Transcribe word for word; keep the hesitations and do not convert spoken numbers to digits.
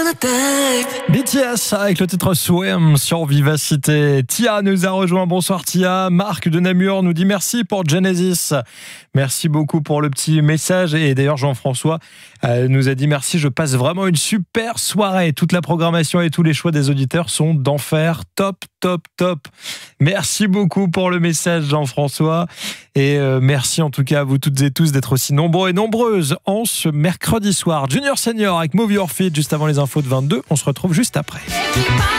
B T S avec le titre Swim sur Vivacité. Tia nous a rejoint. Bonsoir Tia. Marc de Namur nous dit merci pour Genesis. Merci beaucoup pour le petit message. Et d'ailleurs Jean-François euh, nous a dit merci. Je passe vraiment une super soirée. Toute la programmation et tous les choix des auditeurs sont d'enfer. Top, top, top. Merci beaucoup pour le message Jean-François. Et euh, merci en tout cas à vous toutes et tous d'être aussi nombreux et nombreuses en ce mercredi soir. Junior Senior avec Move Your Feet juste avant les infos de vingt-deux. On se retrouve juste après.